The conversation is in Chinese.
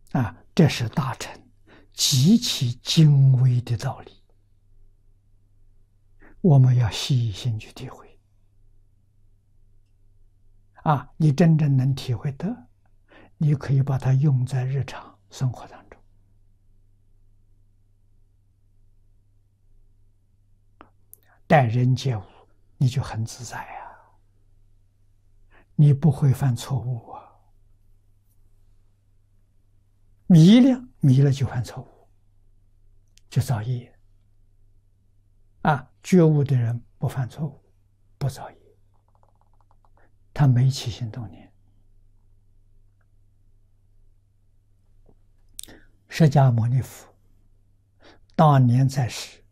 这是大乘极其精微的道理，我们要细心去体会。你真正能体会得，你可以把它用在日常生活当中。待人接物，你就很自在呀，你不会犯错误啊。迷了就犯错误，就造业。觉悟的人不犯错误，不造业，他没起心动念。释迦牟尼佛当年在世，